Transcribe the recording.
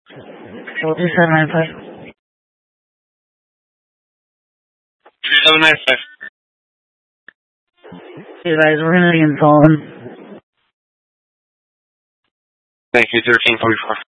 3795. 3795. Hey guys, we're gonna be installing. Thank you, 1344.